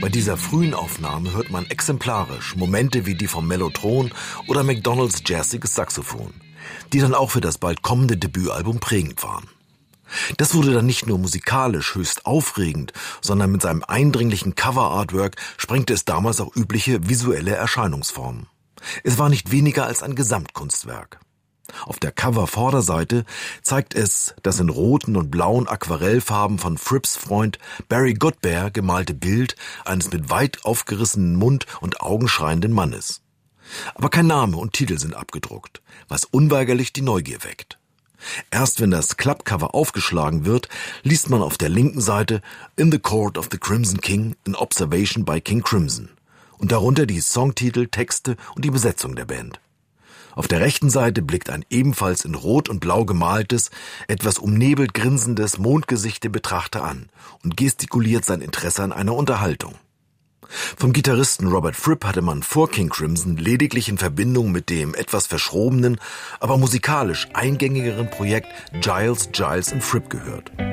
Bei dieser frühen Aufnahme hört man exemplarisch Momente wie die vom Mellotron oder McDonalds jazziges Saxophon, die dann auch für das bald kommende Debütalbum prägend waren. Das wurde dann nicht nur musikalisch höchst aufregend, sondern mit seinem eindringlichen Cover-Artwork sprengte es damals auch übliche visuelle Erscheinungsformen. Es war nicht weniger als ein Gesamtkunstwerk. Auf der Cover-Vorderseite zeigt es das in roten und blauen Aquarellfarben von Fripps Freund Barry Goodbear gemalte Bild eines mit weit aufgerissenen Mund und Augen schreienden Mannes. Aber kein Name und Titel sind abgedruckt, was unweigerlich die Neugier weckt. Erst wenn das Klappcover aufgeschlagen wird, liest man auf der linken Seite In the Court of the Crimson King, an Observation by King Crimson und darunter die Songtitel, Texte und die Besetzung der Band. Auf der rechten Seite blickt ein ebenfalls in Rot und Blau gemaltes, etwas umnebelt grinsendes Mondgesicht den Betrachter an und gestikuliert sein Interesse an einer Unterhaltung. Vom Gitarristen Robert Fripp hatte man vor King Crimson lediglich in Verbindung mit dem etwas verschrobenen, aber musikalisch eingängigeren Projekt Giles, Giles & Fripp gehört.